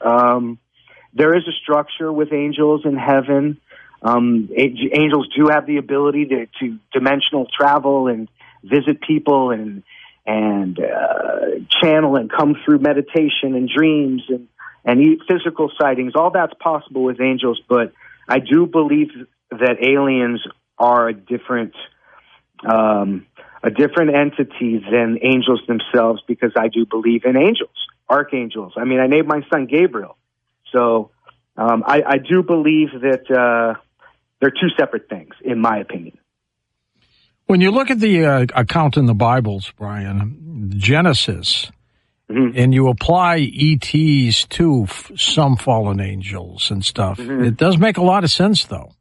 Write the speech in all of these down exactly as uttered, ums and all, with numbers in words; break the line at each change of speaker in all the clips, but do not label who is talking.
Um, there is a structure with angels in heaven. Um, a- angels do have the ability to, to dimensional travel and visit people and and uh, channel and come through meditation and dreams and, and eat physical sightings. All that's possible with angels, but I do believe that aliens are a different um, a different entity than angels themselves, because I do believe in angels, archangels. I mean, I named my son Gabriel. So um, I, I do believe that uh, they're two separate things, in my opinion.
When you look at the uh, account in the Bibles, Brian, Genesis, mm-hmm. and you apply E Ts to f- some fallen angels and stuff, mm-hmm. it does make a lot of sense, though.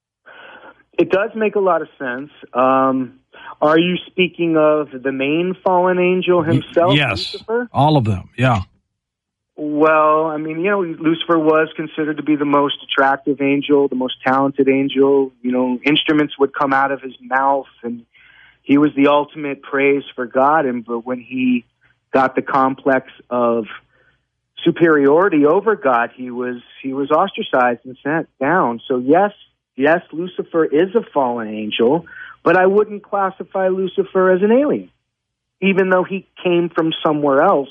It does make a lot of sense. Um, are you speaking of the main fallen angel himself,
yes,
Lucifer?
All of them, yeah.
Well, I mean, you know, Lucifer was considered to be the most attractive angel, the most talented angel. You know, instruments would come out of his mouth, and he was the ultimate praise for God. And but when he got the complex of superiority over God, he was he was ostracized and sent down. So yes, yes, Lucifer is a fallen angel, but I wouldn't classify Lucifer as an alien, even though he came from somewhere else.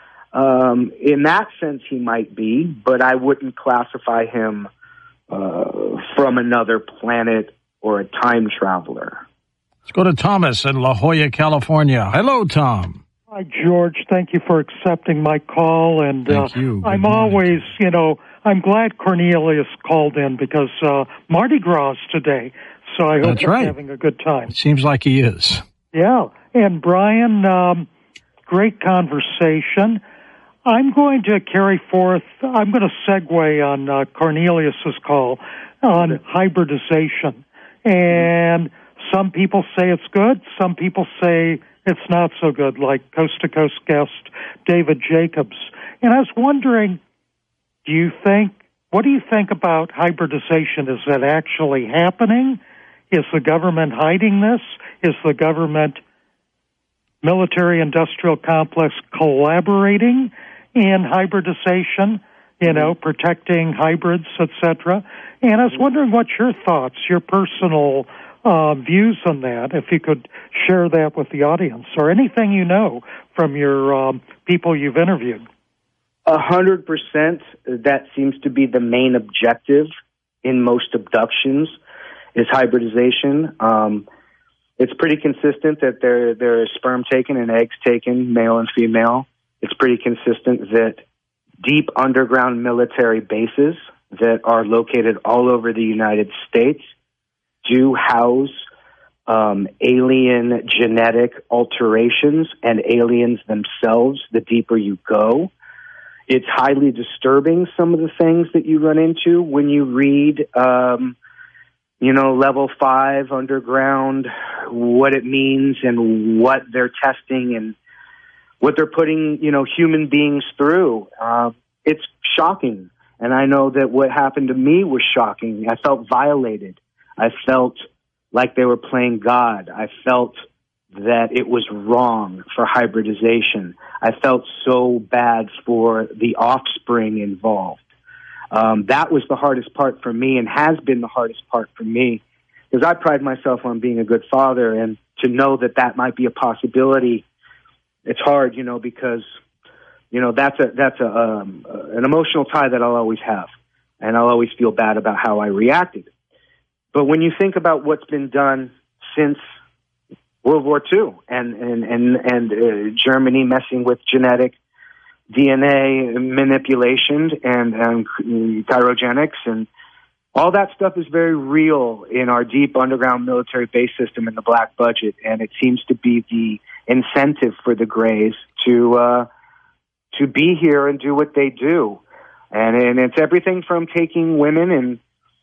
Um, in that sense, he might be, but I wouldn't classify him uh, from another planet or a time traveler.
Let's go to Thomas in La Jolla, California. Hello, Tom.
Hi, George. Thank you for accepting my call. And
Thank
uh,
you. Good
I'm
morning.
always, you know, I'm glad Cornelius called in because uh, Mardi Gras today, so I hope
That's
he's
right.
having a good time.
It seems like he is.
Yeah. And Brian, um, great conversation. I'm going to carry forth, I'm going to segue on uh, Cornelius's call on hybridization. And some people say it's good, some people say it's not so good, like Coast to Coast guest David Jacobs. And I was wondering, do you think, what do you think about hybridization? Is that actually happening? Is the government hiding this? Is the government military-industrial complex collaborating in hybridization, you know, protecting hybrids, et cetera? And I was wondering what your thoughts, your personal uh, views on that, if you could share that with the audience, or anything you know from your um, people you've interviewed.
A hundred percent, that seems to be the main objective in most abductions, is hybridization. Um, it's pretty consistent that there there is sperm taken and eggs taken, male and female. It's pretty consistent that deep underground military bases that are located all over the United States do house um, alien genetic alterations and aliens themselves the deeper you go. It's highly disturbing, some of the things that you run into when you read, um, you know, level five underground, what it means and what they're testing and what they're putting, you know, human beings through. Uh, it's shocking. And I know that what happened to me was shocking. I felt violated. I felt like they were playing God. I felt that it was wrong for hybridization. I felt so bad for the offspring involved. Um, that was the hardest part for me and has been the hardest part for me, because I pride myself on being a good father, and to know that that might be a possibility, it's hard, you know, because, you know, that's a, that's a, um, an emotional tie that I'll always have, and I'll always feel bad about how I reacted. But when you think about what's been done since World War Two and, and, and, and uh, Germany messing with genetic D N A manipulation and, and cryogenics, and all that stuff is very real in our deep underground military base system in the black budget, and it seems to be the incentive for the Greys to uh, to be here and do what they do. And, and it's everything from taking women and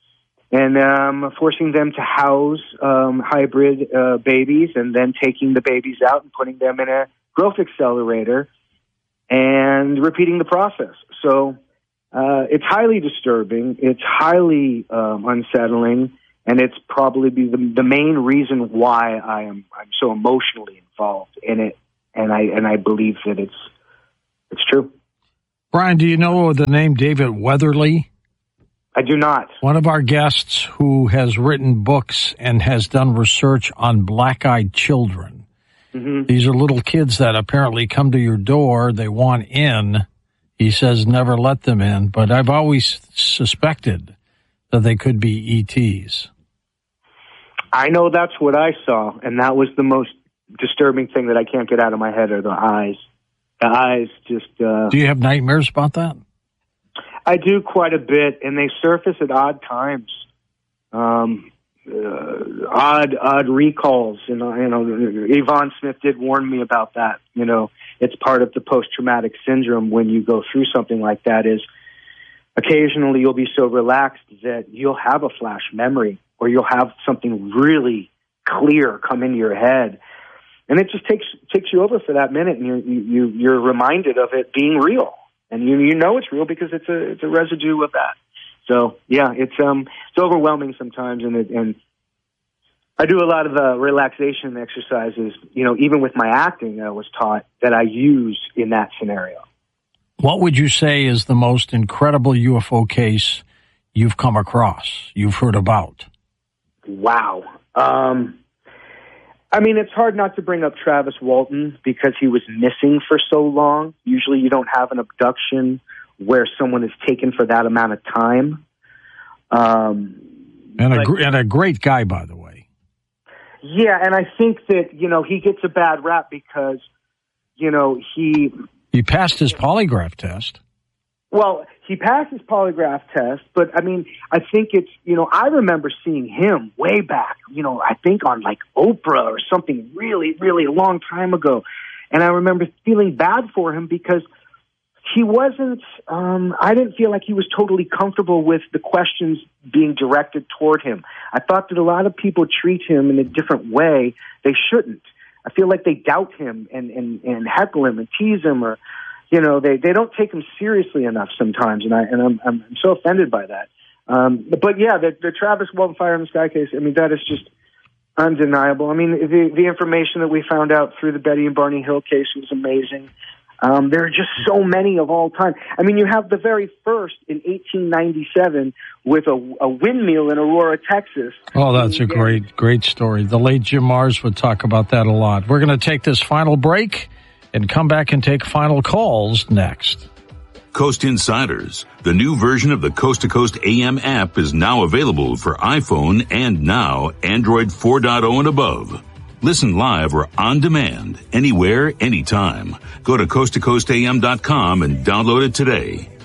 and um, forcing them to house um, hybrid uh, babies, and then taking the babies out and putting them in a growth accelerator and repeating the process. So uh, it's highly disturbing. It's highly um, unsettling, and it's probably be the, the main reason why I am I'm so emotionally involved in it. And I and I believe that it's it's true.
Brian, do you know the name David Weatherly?
I do not.
One of our guests who has written books and has done research on black-eyed children. Mm-hmm. These are little kids that apparently come to your door. They want in. He says never let them in, but I've always suspected that they could be E Ts.
I know that's what I saw, and that was the most disturbing thing that I can't get out of my head are the eyes. The eyes just... Uh,
do you have nightmares about that?
I do quite a bit, and they surface at odd times. Um, uh, odd, odd recalls. You know, you know, Yvonne Smith did warn me about that. You know, it's part of the post-traumatic syndrome when you go through something like that is occasionally you'll be so relaxed that you'll have a flash memory or you'll have something really clear come into your head. And it just takes takes you over for that minute, and you're, you, you're reminded of it being real. And you you know it's real because it's a it's a residue of that. So yeah, it's um it's overwhelming sometimes, and it, and I do a lot of uh, relaxation exercises. You know, even with my acting, I was taught that I use in that scenario.
What would you say is the most incredible U F O case you've come across, you've heard about?
Wow. Um, I mean, it's hard not to bring up Travis Walton because he was missing for so long. Usually you don't have an abduction where someone is taken for that amount of time. Um,
and, a, but, and a great guy, by the way.
Yeah, and I think that, you know, he gets a bad rap because, you know, he...
He passed his polygraph test.
Well, he passed his polygraph test, but I mean, I think it's, you know, I remember seeing him way back, you know, I think on like Oprah or something really, really long time ago. And I remember feeling bad for him because he wasn't, um, I didn't feel like he was totally comfortable with the questions being directed toward him. I thought that a lot of people treat him in a different way. They shouldn't. I feel like they doubt him and, and, and heckle him and tease him, or, you know, they, they don't take him seriously enough sometimes, and I and I'm I'm so offended by that. Um, but yeah, the, the Travis Walton Fire in the Sky case, I mean, that is just undeniable. I mean, the the information that we found out through the Betty and Barney Hill case was amazing. Um, there are just so many of all time. I mean, you have the very first in eighteen ninety-seven with a, a windmill in Aurora, Texas.
Oh, that's a great, great story. The late Jim Marrs would talk about that a lot. We're going to take this final break and come back and take final calls next.
Coast Insiders, the new version of the Coast to Coast A M app, is now available for iPhone and now Android four point oh and above. Listen live or on demand, anywhere, anytime. Go to coast to coast a m dot com and download it today.